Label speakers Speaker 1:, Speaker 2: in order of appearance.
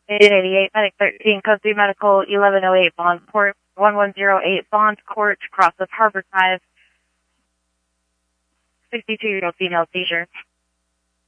Speaker 1: 88, Medic 13, Code 3 Medical 1108, Bond Court 1108, Bond Court, cross of Harbor Drive, 62-year-old female seizure.